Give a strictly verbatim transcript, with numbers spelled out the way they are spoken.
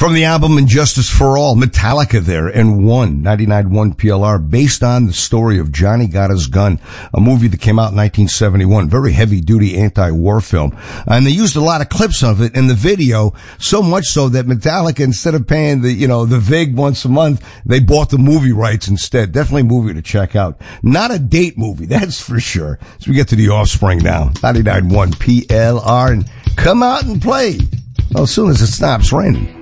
From the album Injustice for All, Metallica there, and One, ninety-nine point one P L R, based on the story of Johnny Got His Gun, a movie that came out in nineteen seventy-one, very heavy-duty anti-war film. And they used a lot of clips of it in the video, so much so that Metallica, instead of paying the, you know, the vig once a month, they bought the movie rights instead. Definitely a movie to check out. Not a date movie, that's for sure. As we get to the Offspring now, ninety-nine point one P L R, and come out and play. Well, as soon as it stops raining.